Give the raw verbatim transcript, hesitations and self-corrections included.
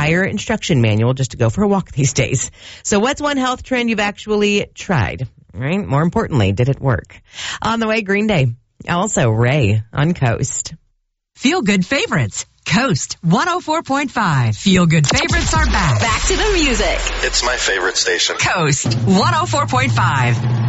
entire instruction manual just to go for a walk these days. So what's one health trend you've actually tried? Right? More importantly, did it work? On the way, Green Day. Also, Ray on Coast. Feel Good Favorites. Coast one oh four point five. Feel Good Favorites are back. Back to the music. It's my favorite station. Coast one oh four point five.